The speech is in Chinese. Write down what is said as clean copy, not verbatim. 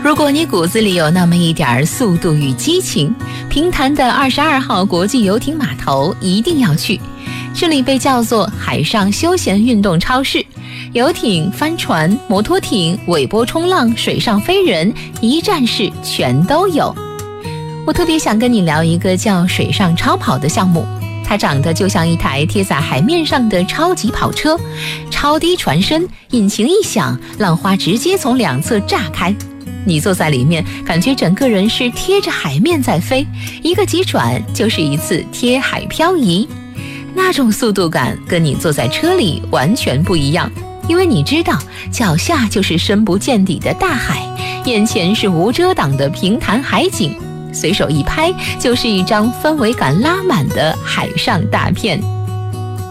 如果你骨子里有那么一点速度与激情，平潭的22号国际游艇码头一定要去。这里被叫做海上休闲运动超市，游艇、帆船、摩托艇、尾波冲浪、水上飞人，一站式全都有。我特别想跟你聊一个叫水上超跑的项目，它长得就像一台贴在海面上的超级跑车，超低船身，引擎一响，浪花直接从两侧炸开。你坐在里面，感觉整个人是贴着海面在飞，一个急转就是一次贴海漂移。那种速度感跟你坐在车里完全不一样，因为你知道脚下就是深不见底的大海，眼前是无遮挡的平潭海景，随手一拍就是一张氛围感拉满的海上大片。